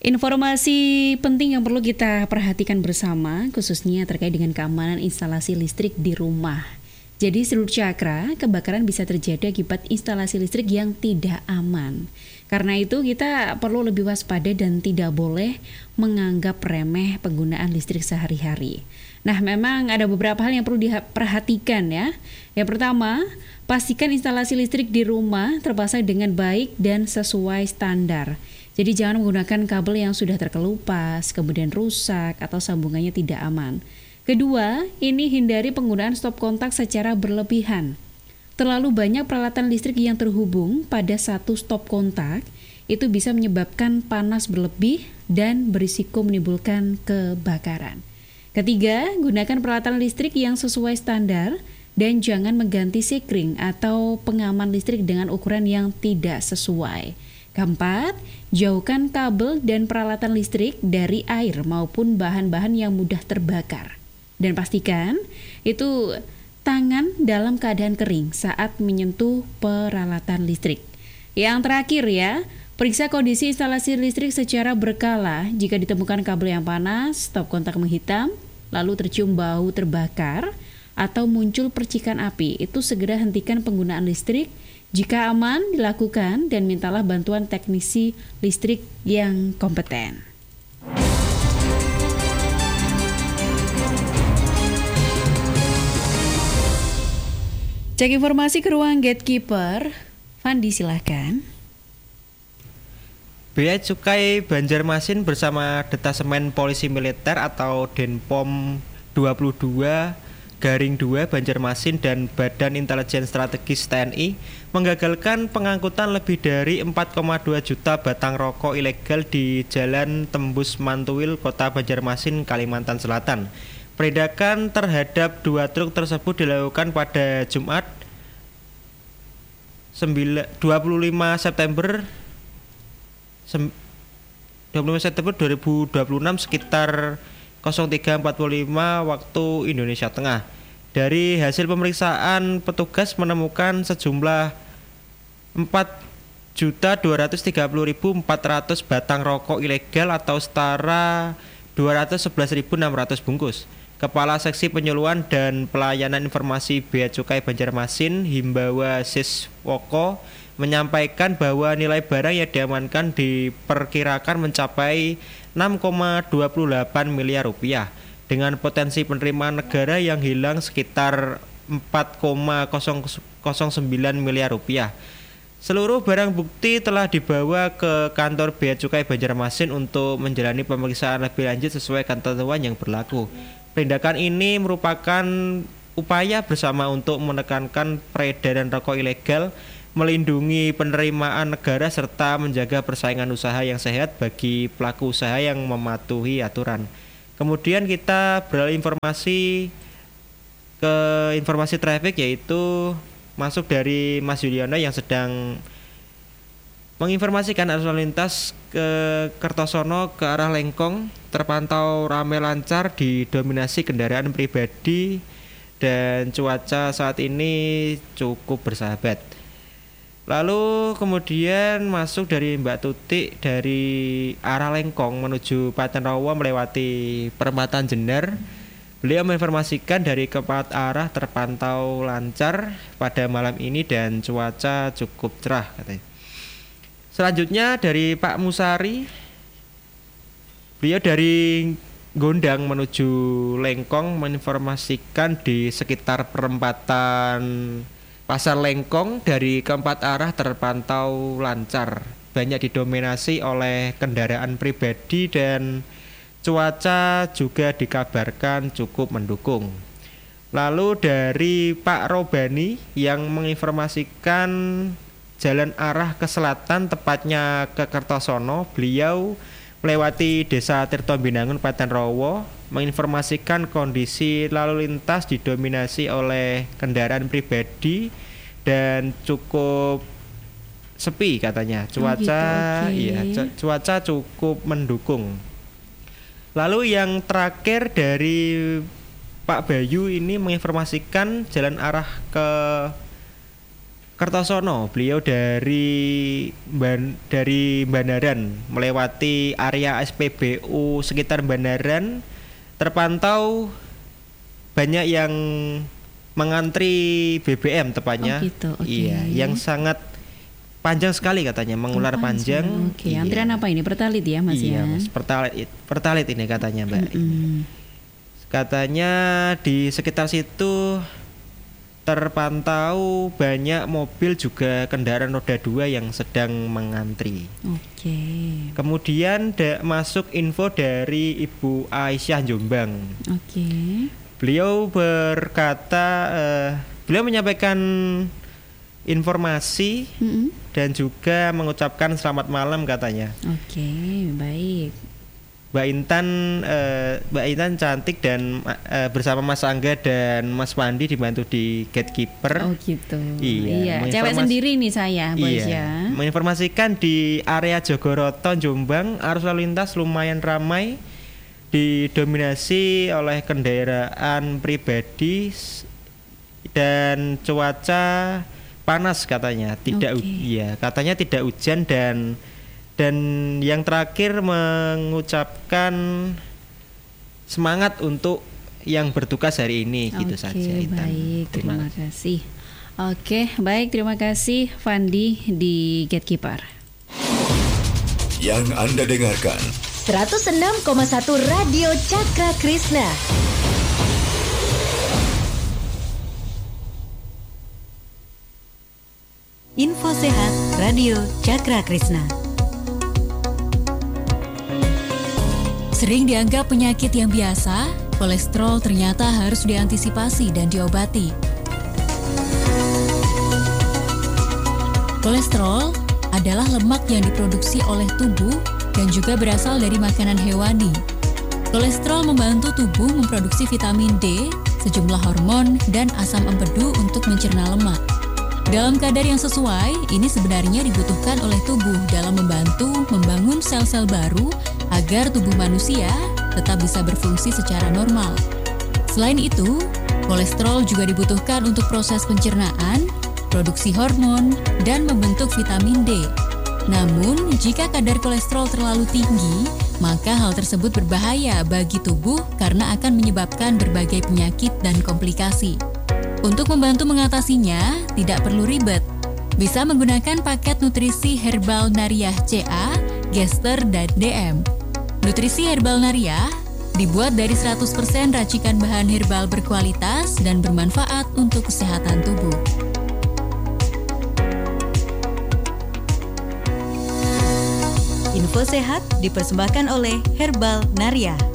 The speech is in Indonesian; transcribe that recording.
Informasi penting yang perlu kita perhatikan bersama, khususnya terkait dengan keamanan instalasi listrik di rumah. Jadi seluruh cakra, kebakaran bisa terjadi akibat instalasi listrik yang tidak aman. Karena itu kita perlu lebih waspada dan tidak boleh menganggap remeh penggunaan listrik sehari-hari. Nah, memang ada beberapa hal yang perlu diperhatikan ya. Yang pertama, pastikan instalasi listrik di rumah terpasang dengan baik dan sesuai standar. Jadi jangan menggunakan kabel yang sudah terkelupas, kemudian rusak atau sambungannya tidak aman. Kedua, ini hindari penggunaan stop kontak secara berlebihan. Terlalu banyak peralatan listrik yang terhubung pada satu stop kontak itu bisa menyebabkan panas berlebih dan berisiko menimbulkan kebakaran. Ketiga, gunakan peralatan listrik yang sesuai standar dan jangan mengganti sekring atau pengaman listrik dengan ukuran yang tidak sesuai. Keempat, jauhkan kabel dan peralatan listrik dari air maupun bahan-bahan yang mudah terbakar. Dan pastikan itu tangan dalam keadaan kering saat menyentuh peralatan listrik. Yang terakhir ya, periksa kondisi instalasi listrik secara berkala. Jika ditemukan kabel yang panas, stop kontak menghitam, lalu tercium bau terbakar, atau muncul percikan api, itu segera hentikan penggunaan listrik. Jika aman, dilakukan dan mintalah bantuan teknisi listrik yang kompeten. Cek informasi ke ruang gatekeeper. Fandi, silahkan. Bea Cukai Banjarmasin bersama Detasemen Polisi Militer atau Denpom 22/2 Banjarmasin dan Badan Intelijen Strategis TNI menggagalkan pengangkutan lebih dari 4,2 juta batang rokok ilegal di Jalan Tembus Mantuil, Kota Banjarmasin, Kalimantan Selatan. Penindakan terhadap 2 truk tersebut dilakukan pada Jumat 25 September 2026 sekitar 03.45 waktu Indonesia Tengah. Dari hasil pemeriksaan, petugas menemukan sejumlah 4.230.400 batang rokok ilegal atau setara 211.600 bungkus. Kepala Seksi Penyuluhan dan Pelayanan Informasi Bea Cukai Banjarmasin, Himbawa Siswoko, menyampaikan bahwa nilai barang yang diamankan diperkirakan mencapai 6,28 miliar rupiah dengan potensi penerimaan negara yang hilang sekitar 4,009 miliar rupiah. Seluruh barang bukti telah dibawa ke kantor Bea Cukai Banjarmasin untuk menjalani pemeriksaan lebih lanjut sesuai ketentuan yang berlaku. Penindakan ini merupakan upaya bersama untuk menekankan peredaran rokok ilegal, melindungi penerimaan negara serta menjaga persaingan usaha yang sehat bagi pelaku usaha yang mematuhi aturan. Kemudian kita beralih ke informasi traffic, yaitu masuk dari Mas Yuliono yang sedang menginformasikan arus lalu lintas ke Kertosono ke arah Lengkong terpantau ramai lancar didominasi kendaraan pribadi dan cuaca saat ini cukup bersahabat. Lalu kemudian masuk dari Mbak Tutik dari arah Lengkong menuju Patenrawa melewati Perempatan Jenar. Beliau menginformasikan dari keempat arah terpantau lancar pada malam ini dan cuaca cukup cerah katanya. Selanjutnya dari Pak Musari, beliau dari Gondang menuju Lengkong menginformasikan di sekitar perempatan Pasar Lengkong dari keempat arah terpantau lancar, banyak didominasi oleh kendaraan pribadi dan cuaca juga dikabarkan cukup mendukung. Lalu dari Pak Robani yang menginformasikan jalan arah ke selatan tepatnya ke Kertosono, beliau melewati Desa Tirtombinangun Patenrawa menginformasikan kondisi lalu lintas didominasi oleh kendaraan pribadi dan cukup sepi katanya. Cuaca cuaca cukup mendukung. Lalu yang terakhir dari Pak Bayu ini menginformasikan jalan arah ke Kertosono. Beliau dari Bandaran melewati area SPBU sekitar Bandaran, terpantau banyak yang mengantri BBM tepatnya. Oh gitu, oke. Iya, yang sangat panjang sekali katanya, mengular panjang. Oke, Iya. antrian apa ini? Pertalite ya, Mas Iya, ya? Mas, pertalite ini katanya, Mbak. Mm-mm. Katanya di sekitar situ terpantau banyak mobil juga kendaraan roda 2 yang sedang mengantri. Oke. Kemudian masuk info dari Ibu Aisyah Jombang. Oke. Beliau berkata, beliau menyampaikan informasi Mm-mm. dan juga mengucapkan selamat malam katanya. Oke, baik. Mbak Intan cantik dan bersama Mas Angga dan Mas Pandi dibantu di gatekeeper. Oh gitu. Iya, Cewek sendiri nih saya, Bos Iya, ya. menginformasikan di area Jogoroto Jombang arus lalu lintas lumayan ramai, didominasi oleh kendaraan pribadi dan cuaca panas katanya. Katanya tidak hujan dan yang terakhir mengucapkan semangat untuk yang bertugas hari ini gitu saja. Baik, terima kasih. Oke, baik, terima kasih Fandi di Gatekeeper. Yang Anda dengarkan 106,1 Radio Cakra Krishna. Info Sehat Radio Cakra Krishna. Sering dianggap penyakit yang biasa, kolesterol ternyata harus diantisipasi dan diobati. Kolesterol adalah lemak yang diproduksi oleh tubuh dan juga berasal dari makanan hewani. Kolesterol membantu tubuh memproduksi vitamin D, sejumlah hormon, dan asam empedu untuk mencerna lemak. Dalam kadar yang sesuai, ini sebenarnya dibutuhkan oleh tubuh dalam membantu membangun sel-sel baru agar tubuh manusia tetap bisa berfungsi secara normal. Selain itu, kolesterol juga dibutuhkan untuk proses pencernaan, produksi hormon, dan membentuk vitamin D. Namun, jika kadar kolesterol terlalu tinggi, maka hal tersebut berbahaya bagi tubuh karena akan menyebabkan berbagai penyakit dan komplikasi. Untuk membantu mengatasinya, tidak perlu ribet. Bisa menggunakan paket nutrisi Herbal Nariah CA, Gester, dan DM. Nutrisi Herbal Nariah dibuat dari 100% racikan bahan herbal berkualitas dan bermanfaat untuk kesehatan tubuh. Info Sehat dipersembahkan oleh Herbal Nariah.